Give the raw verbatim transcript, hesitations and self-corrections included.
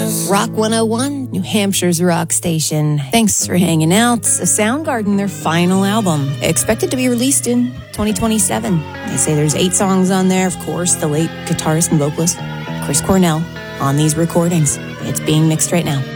Rock one oh one, New Hampshire's rock station. Thanks for hanging out. Soundgarden, their final album, expected to be released in twenty twenty-seven. They say there's eight songs on there. Of course, the late guitarist and vocalist Chris Cornell on these recordings. It's being mixed right now.